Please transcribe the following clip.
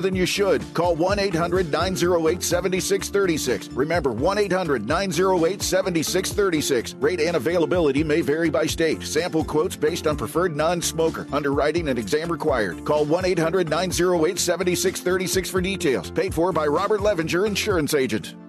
than you should. Call 1-800-908-7636. Remember, 1-800-908-7636. Rate and availability may vary by state. Sample quotes based on preferred non-smoker. Underwriting and exam required. Call 1-800-908-7636 for details. Paid for by Robert Levinger, Insurance Agent.